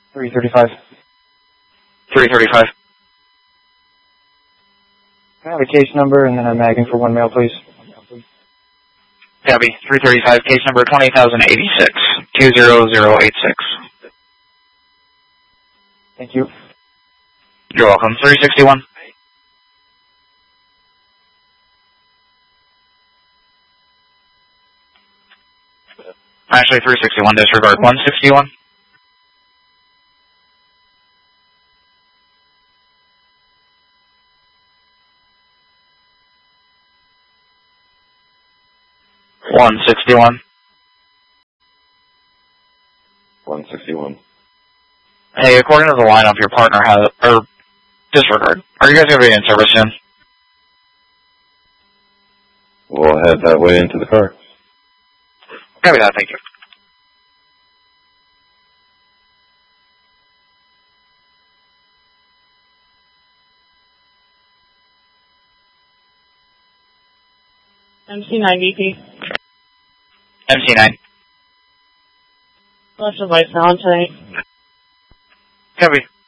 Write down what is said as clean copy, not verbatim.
335. 335. Can I have a case number and then a magging for one mail, please? Copy. 335, case number 20,086, 20086. Thank you. You're welcome. 361. Actually, 361, disregard 161. Hey, according to the lineup, your partner has, or disregard. Are you guys going to be in service soon? We'll head that way into the car. Copy that, thank you. MC9 VP. MC9. Left of White Valentine. Copy.